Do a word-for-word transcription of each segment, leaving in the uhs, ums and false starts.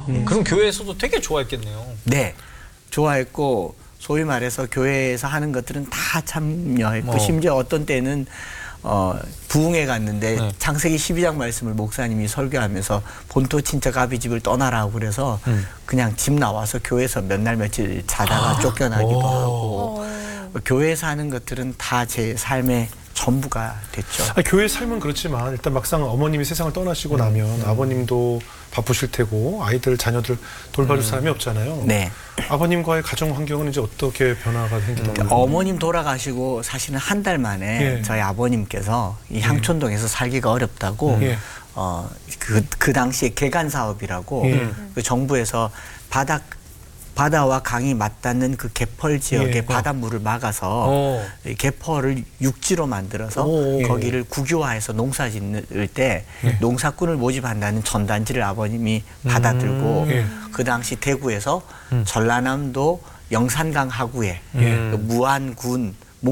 음. 그럼 교회에서도 되게 좋아했겠네요. 네, 좋아했고 소위 말해서 교회에서 하는 것들은 다 참여했고 어. 심지어 어떤 때는 어, 부흥회 갔는데 네. 창세기 십이 장 말씀을 목사님이 설교하면서 본토 친척 아비 집을 떠나라고 그래서 음. 그냥 집 나와서 교회에서 몇 날 며칠 자다가 아. 쫓겨나기도 오. 하고 교회에서 하는 것들은 다 제 삶의 전부가 됐죠. 아니, 교회 삶은 그렇지만 일단 막상 어머님이 세상을 떠나시고 나면 음. 아버님도 바쁘실 테고 아이들 자녀들 돌봐줄 음. 사람이 없잖아요. 네. 아버님과의 가정 환경은 이제 어떻게 변화가 생기나요? 그러니까 어머님 돌아가시고 사실은 한 달 만에 예. 저희 아버님께서 이 향촌동에서 살기가 어렵다고 예. 어, 그, 그 당시에 개간 사업이라고 예. 그 정부에서 바다 바다와 강이 맞닿는 그 개펄 지역의 예. 바닷물을 막아서 어. 이 개펄을 육지로 만들어서 오. 거기를 국유화해서 농사 짓을 때 예. 농사꾼을 모집한다는 전단지를 아버님이 받아들고 음. 예. 그 당시 대구에서 음. 전라남도 영산강 하구에 예. 그 무안군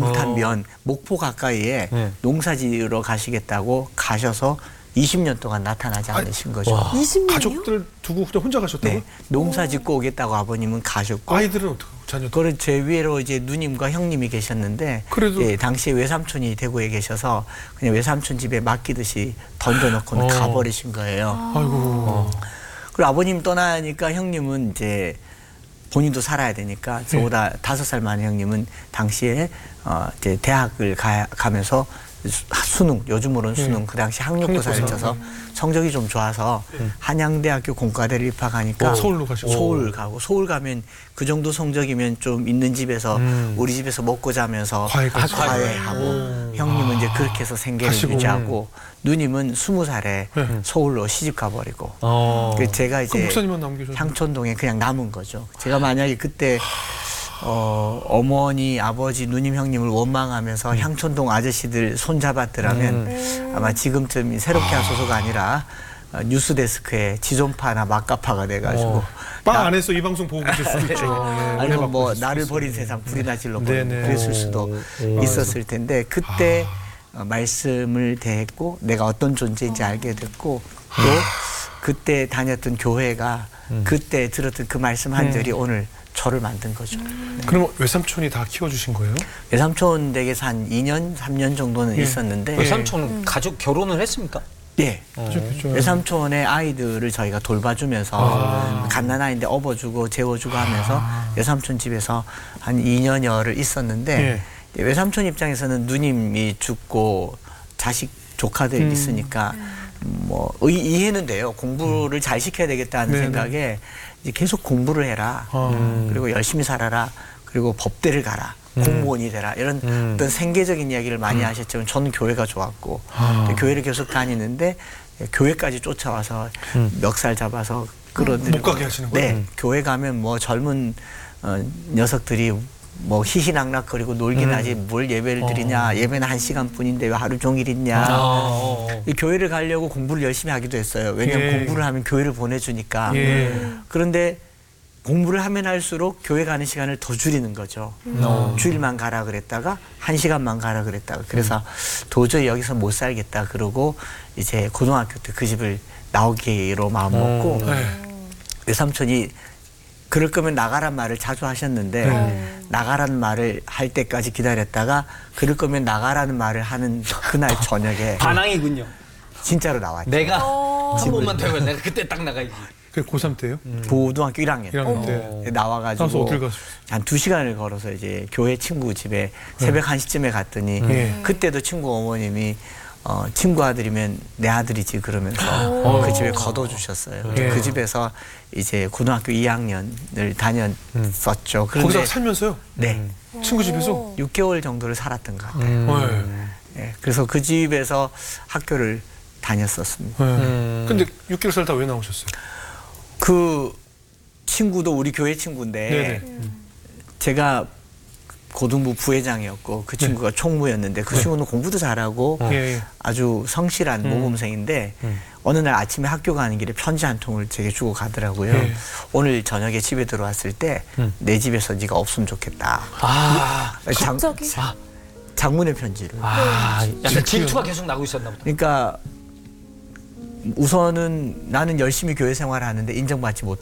몽탄면 목포 가까이에 예. 농사지으러 가시겠다고 가셔서 이십 년 동안 나타나지 않으신 거죠. 와. 이십 년이요? 가족들 두고 그냥 혼자 가셨다고요? 네, 농사 짓고 오겠다고 아버님은 가셨고 아이들은 어떻게 자녀들? 그걸 제 위로 이제 누님과 형님이 계셨는데 그래도- 예, 당시에 외삼촌이 대구에 계셔서 그냥 외삼촌 집에 맡기듯이 던져놓고 어. 가버리신 거예요. 아이고. 어. 그리고 아버님 떠나니까 형님은 이제 본인도 살아야 되니까 저보다 다섯 살 많은 형님은 당시에 어 이제 대학을 가, 가면서 수- 수능 요즘으로는 수능 음. 그 당시 학력고사를 학력고사. 쳐서 성적이 좀 좋아서 한양대학교 공과대를 입학하니까 어, 서울로 가시고. 서울 가고 서울 가면 그 정도 성적이면 좀 있는 집에서 음. 우리 집에서 먹고 자면서 과외까지. 과외하고 형님은 이제 그렇게 해서 생계를 가시고. 유지하고 누님은 스무 살에 네. 서울로 시집 가버리고 어. 그 제가 그 이제 목사님만 남기셨어요. 향촌동에 그냥 남은 거죠. 제가 만약에 그때 어, 어머니, 아버지, 누님, 형님을 원망하면서 음. 향촌동 아저씨들 손잡았더라면 음. 아마 지금쯤 새롭게 하소서가 아니라 어, 뉴스데스크에 지존파나 막가파가 돼가지고 어. 바 안에서 이 방송 보고 계실 수도 있죠. 네, 아니면 뭐 오해받고 나를 있을 수 버린 있어요. 세상 불이나 질러 네, 버리고 네. 그랬을 수도 오. 있었을 텐데 그때 어, 말씀을 대했고 내가 어떤 존재인지 알게 됐고 또 그때 다녔던 교회가 그때 들었던 그 말씀 한 절이 오늘 저를 만든 거죠. 그럼 외삼촌이 다 키워주신 거예요? 외삼촌 댁에서 한 이 년, 삼 년 정도는 예. 있었는데 외삼촌 가족 결혼을 했습니까? 예. 그렇죠. 외삼촌의 아이들을 저희가 돌봐주면서 아. 갓난아이인데 업어주고 재워주고 하면서 외삼촌 집에서 한 이 년여를 있었는데 예. 외삼촌 입장에서는 누님이 죽고 자식 조카들 음. 있으니까 뭐 의- 이해는 돼요. 공부를 잘 시켜야 되겠다는 네네. 생각에 이제 계속 공부를 해라. 아. 그리고 열심히 살아라. 그리고 법대를 가라. 공무원이 되라. 이런 음. 어떤 생계적인 이야기를 많이 하셨지만 저는 교회가 좋았고 아. 근데 교회를 계속 다니는데 교회까지 쫓아와서 멱살 잡아서 끌어들이고 못 가게 하시는 거예요? 네. 교회 가면 뭐 젊은 어, 녀석들이 뭐 희희낙낙거리고 놀긴 음. 하지 뭘 예배를 드리냐. 어. 예배는 한 시간뿐인데 왜 하루 종일 있냐. 아, 어, 어. 이 교회를 가려고 공부를 열심히 하기도 했어요. 왜냐하면 예. 공부를 하면 교회를 보내주니까. 예. 그런데 공부를 하면 할수록 교회 가는 시간을 더 줄이는 거죠. 어. 주일만 가라 그랬다가 한 시간만 가라 그랬다가 그래서 도저히 여기서 못 살겠다 그러고 이제 고등학교 때 그 집을 나오기로 마음먹고 어. 네. 외삼촌이 그럴 거면 나가란 말을 자주 하셨는데 네. 나가라는 말을 할 때까지 기다렸다가 그럴 거면 나가라는 말을 하는 그날 저녁에 반항이군요. 진짜로 나왔죠. 내가 어. 한 번만 더 해봐. 내가 그때 딱 나가야지. 그게 고삼 때요? 고등학교 일 학년 일 학년 때. 어. 가서 나와가지고 어딜 가셨어요? 한 두 시간을 걸어서 이제 교회 친구 집에 새벽 한 시쯤에 갔더니 예. 그때도 친구 어머님이 어, 친구 아들이면 내 아들이지 그러면서 오. 그 집에 걷어주셨어요. 예. 그 집에서 이제 고등학교 이 학년을 다녔었죠. 그런데 거기서 살면서요? 네, 친구 집에서? 육 개월 정도를 살았던 것 같아요. 음. 네. 예, 그래서 그 집에서 학교를 다녔었습니다. 네. 음. 근데 육 개월 살다 왜 나오셨어요? 그 친구도 우리 교회 친구인데 네네. 제가 고등부 부회장이었고 그 친구가 총무였는데 그 네. 친구는 공부도 잘하고 예, 예. 아주 성실한 음. 모범생인데 음. 어느 날 아침에 학교 가는 길에 편지 한 통을 제게 주고 가더라고요. 네. 오늘 저녁에 집에 들어왔을 때 내 음. 집에서 네가 없으면 좋겠다. 아, 장, 갑자기? 장문의 편지를. 아, 약간 질투요. 질투가 계속 나고 있었나 보다. 그러니까 우선은 나는 열심히 교회 생활을 하는데 인정받지 못